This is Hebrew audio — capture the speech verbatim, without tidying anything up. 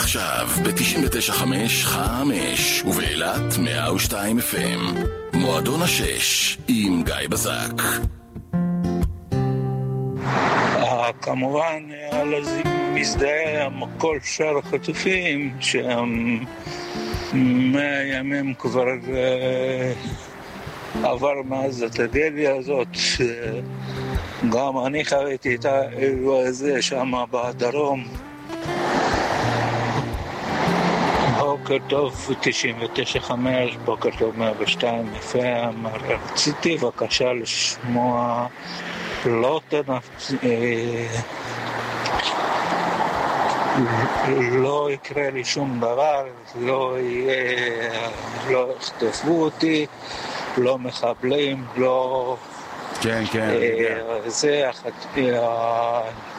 עכשיו ב-תשעים ותשע נקודה חמש חמש ובאילת מאה ושתיים אף אם. מועדון השש עם גיא בזק. כמובן על מזדהה כל שאר החטופים שהם מאה ימים כבר עבר מאז הטרגדיה הזאת. גם אני חוויתי את האירוע הזה שם בדרום. בוקר טוב תשעים ותשע נקודה חמש, בוקר טוב מאה ושתיים אף אם. רציתי בבקשה לשמוע לא תנפ... לא יקרה לי שום דבר, לא יהיה, לא יחטפו אותי, לא מחבלים, לא... כן, כן. זה